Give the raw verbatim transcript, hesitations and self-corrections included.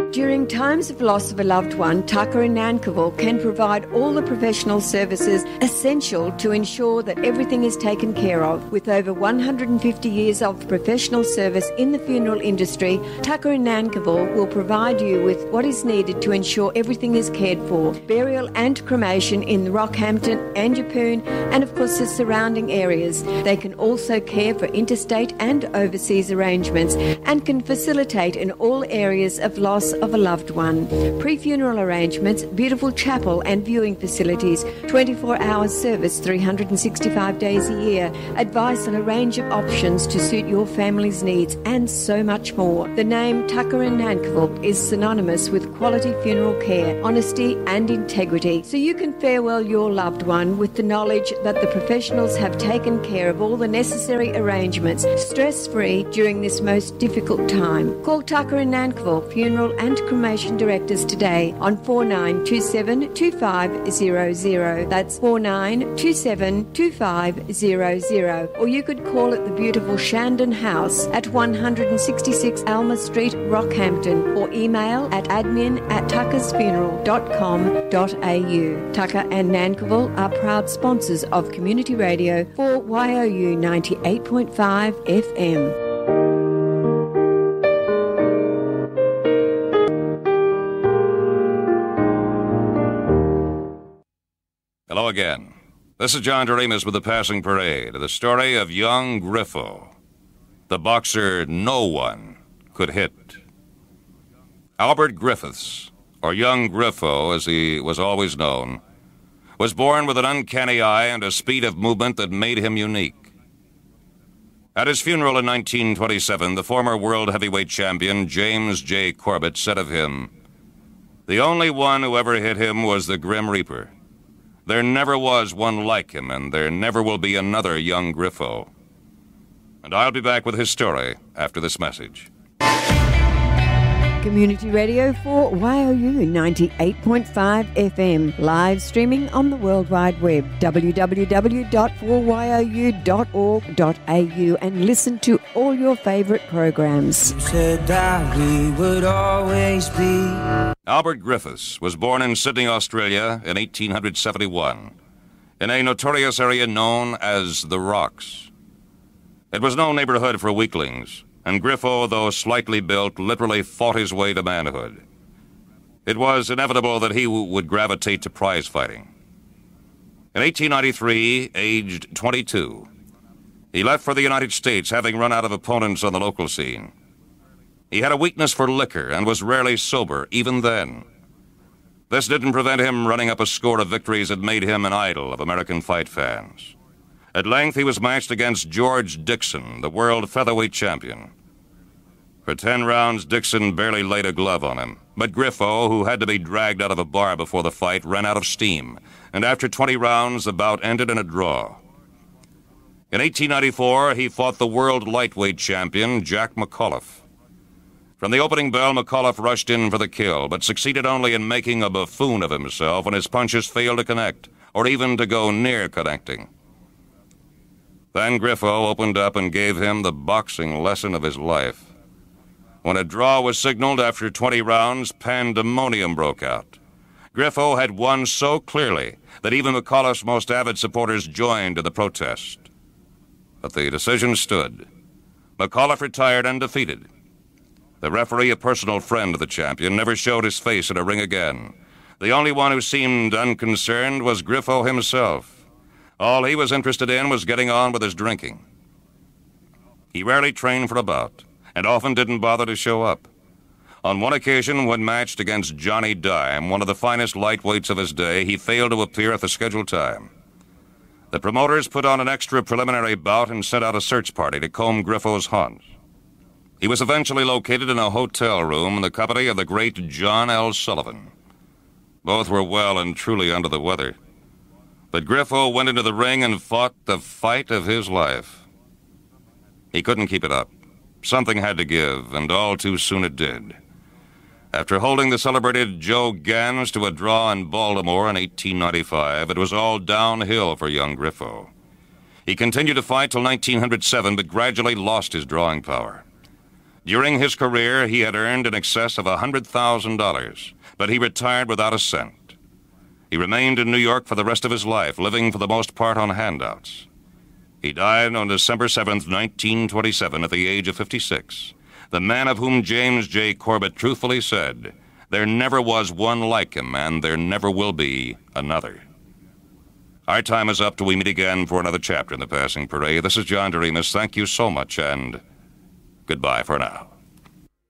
During times of loss of a loved one, Tucker in Nankivell can provide all the professional services essential to ensure that everything is taken care of. With over one hundred fifty years of professional service in the funeral industry, Tucker in Nankivell will provide you with what is needed to ensure everything is cared for. Burial and cremation in Rockhampton and Yeppoon and of course the surrounding areas. They can also care for interstate and overseas arrangements and can facilitate in all areas of loss of a loved one. Pre-funeral arrangements, beautiful chapel and viewing facilities, twenty-four hour service three hundred sixty-five days a year, advice on a range of options to suit your family's needs and so much more. The name Tucker in Nankivell is synonymous with quality funeral care, honesty and integrity, so you can farewell your loved one with the knowledge that the professionals have taken care of all the necessary arrangements stress-free during this most difficult time. Call Tucker in Nankivell Funeral and Cremation Directors today on four nine two seven two five zero zero. That's four nine two seven two five zero zero. Or you could call at the beautiful Shandon House at one sixty-six Alma Street, Rockhampton, or email at admin at tuckersfuneral dot com dot a u. Tucker and Nankivell are proud sponsors of Community Radio for Y O U ninety-eight point five F M. Hello again. This is John Doremus with the Passing Parade, the story of young Griffo, the boxer no one could hit. Albert Griffiths, or young Griffo as he was always known, was born with an uncanny eye and a speed of movement that made him unique. At his funeral in nineteen twenty-seven, the former world heavyweight champion James J. Corbett said of him, "The only one who ever hit him was the Grim Reaper. There never was one like him, and there never will be another young Griffo." And I'll be back with his story after this message. Community Radio for Y O U ninety-eight point five F M, live streaming on the World Wide Web, w w w dot four y o u dot org dot a u, and listen to all your favourite programs. You said that we would always be. Albert Griffiths was born in Sydney, Australia in eighteen seventy-one, in a notorious area known as the Rocks. It was no neighborhood for weaklings, and Griffo, though slightly built, literally fought his way to manhood. It was inevitable that he w- would gravitate to prize fighting. In eighteen ninety-three, aged twenty-two, he left for the United States, having run out of opponents on the local scene. He had a weakness for liquor and was rarely sober, even then. This didn't prevent him running up a score of victories that made him an idol of American fight fans. At length, he was matched against George Dixon, the world featherweight champion. For ten rounds, Dixon barely laid a glove on him, but Griffo, who had to be dragged out of a bar before the fight, ran out of steam, and after twenty rounds, the bout ended in a draw. In eighteen ninety-four, he fought the world lightweight champion, Jack McAuliffe. From the opening bell, McAuliffe rushed in for the kill, but succeeded only in making a buffoon of himself when his punches failed to connect, or even to go near connecting. Then Griffo opened up and gave him the boxing lesson of his life. When a draw was signaled after twenty rounds, pandemonium broke out. Griffo had won so clearly that even McAuliffe's most avid supporters joined in the protest. But the decision stood. McAuliffe retired undefeated. The referee, a personal friend of the champion, never showed his face in a ring again. The only one who seemed unconcerned was Griffo himself. All he was interested in was getting on with his drinking. He rarely trained for a bout, and often didn't bother to show up. On one occasion, when matched against Johnny Dime, one of the finest lightweights of his day, he failed to appear at the scheduled time. The promoters put on an extra preliminary bout and sent out a search party to comb Griffo's haunts. He was eventually located in a hotel room in the company of the great John L. Sullivan. Both were well and truly under the weather. But Griffo went into the ring and fought the fight of his life. He couldn't keep it up. Something had to give, and all too soon it did. After holding the celebrated Joe Gans to a draw in Baltimore in eighteen ninety-five, it was all downhill for young Griffo. He continued to fight till nineteen oh seven, but gradually lost his drawing power. During his career, he had earned in excess of one hundred thousand dollars, but he retired without a cent. He remained in New York for the rest of his life, living for the most part on handouts. He died on December seventh, nineteen twenty-seven, at the age of fifty-six, the man of whom James J. Corbett truthfully said, "There never was one like him, and there never will be another." Our time is up till we meet again for another chapter in The Passing Parade. This is John Doremus. Thank you so much, and goodbye for now.